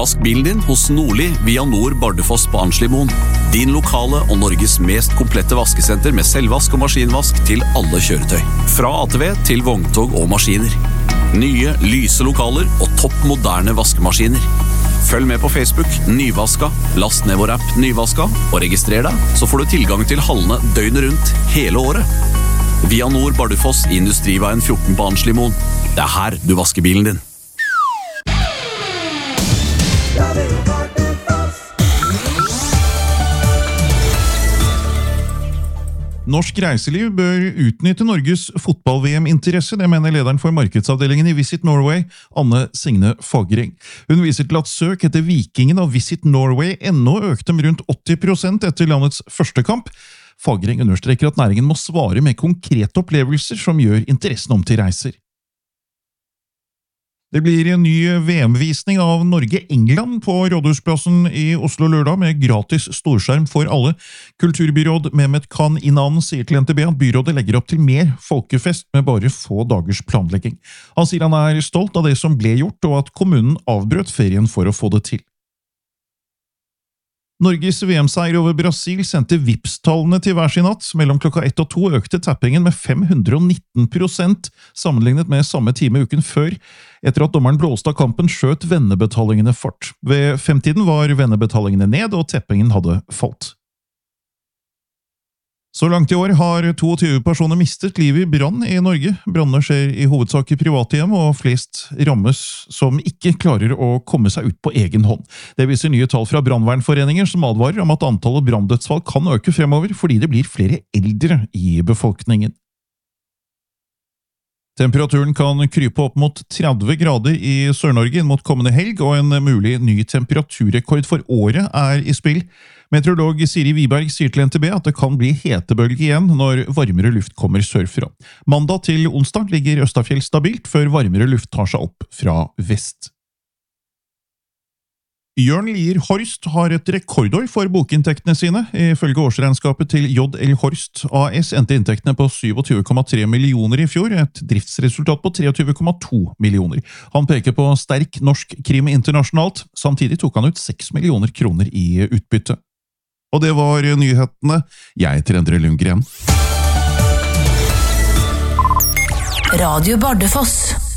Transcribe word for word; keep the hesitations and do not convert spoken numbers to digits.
Vask bilen din hos Nordli via Nord Bardufoss på Arnslimoen. Din lokale og Norges mest komplette vaskesenter med selvvask og maskinvask til alle kjøretøy. Fra A T V til vogntog og maskiner. Nye, lyse lokaler og topp moderne vaskemaskiner. Følg med på Facebook, Nyvaska, last ned vår app Nyvaska, og registrer deg, så får du tilgang til hallene døgnet rundt hele året. Via Nord Bardufoss i Industriveien fjorten på Arnslimoen. Det er her du vasker bilen din. Norsk reiseliv bør utnytte Norges fotball-V M-interesse, det mener lederen for markedsavdelingen i Visit Norway, Anne Signe Fagereng. Hun viser til at søk etter Vikingen av Visit Norway ennå økte med rundt åtti prosent etter landets første kamp. Fagereng understreker at næringen må svare med konkrete opplevelser som gjør interessen om til reiser. Det blir en ny V M-visning av Norge-England på Rådhusplassen i Oslo lørdag med gratis storskjerm for alle. Kulturbyråd Mehmet Khan Inan sier til N T B at byrådet legger opp til mer folkefest med bare få dagers planlegging. Han sier han er stolt av det som ble gjort, og at kommunen avbrøt ferien for å få det til. Norges V M-seier over Brasil sendte Vipps-tallene til hver sin natt. Mellom klokka ett og to økte tappingen med fem hundre og nitten prosent, sammenlignet med samme time uken før, etter at dommeren blåste av kampen skjøt vennebetalingene fart. Ved femtiden var vennebetalingene ned, og tappingen hadde falt. Så langt i år har tjueto personer mistet livet i brann i Norge. Brannene skjer i hovedsak i private hjem, og flest rammes som ikke klarer å komme seg ut på egen hånd. Det viser nye tall fra brannvernforeninger som advarer om at antallet branndødsfall kan øke fremover fordi det blir flere eldre i befolkningen. Temperaturen kan krype opp mot tretti grader i Sør-Norge inn mot kommende helg, og en mulig ny temperaturrekord for året er i spill. Meteorolog Siri Wiberg sier til N T B at det kan bli hetebølge igjen når varmere luft kommer sørfra. Mandag til onsdag ligger Østafjell stabilt, før varmere luft tar seg opp fra vest. Jørn Lier Horst har et rekordår for bokinntektene sine. Ifølge årsregnskapet til J L Horst A S endte inntektene på tjuesju komma tre millioner i fjor, et driftsresultat på tjuetre komma to millioner. Han peker på sterk norsk krim internasjonalt, samtidig tok han ut seks millioner kroner i utbytte. Og det var nyhetene. Jeg heter Endre Lundgren. Radio Bardufoss.